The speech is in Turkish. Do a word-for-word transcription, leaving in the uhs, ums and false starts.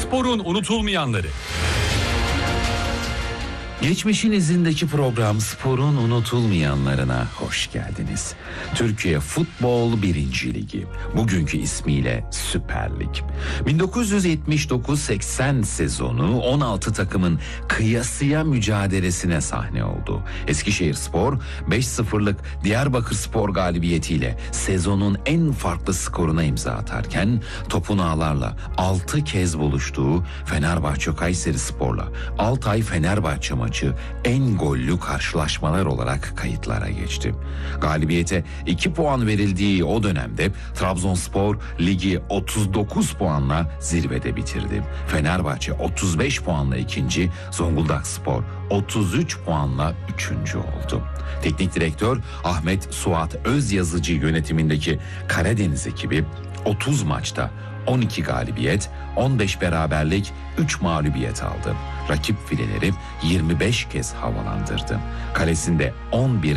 Sporun unutulmayanları. Geçmişin izindeki program Spor'un unutulmayanlarına hoş geldiniz. Türkiye Futbol birinci Ligi, bugünkü ismiyle Süper Lig. bin dokuz yüz yetmiş dokuz seksen sezonu on altı takımın kıyasıya mücadelesine sahne oldu. Eskişehirspor beş sıfırlık Diyarbakırspor galibiyetiyle sezonun en farklı skoruna imza atarken topun ağlarla altı kez buluştuğu Fenerbahçe Kayserispor'la Altay Fenerbahçe maçı en gollü karşılaşmalar olarak kayıtlara geçti. Galibiyete iki puan verildiği o dönemde Trabzonspor ligi otuz dokuz puanla zirvede bitirdi. Fenerbahçe otuz beş puanla ikinci, Zonguldakspor otuz üç puanla üçüncü oldu. Teknik direktör Ahmet Suat Özyazıcı yönetimindeki Karadeniz ekibi otuz maçta on iki galibiyet, on beş beraberlik, üç mağlubiyet aldı. Rakip fileleri yirmi beş kez havalandırdı. Kalesinde on bir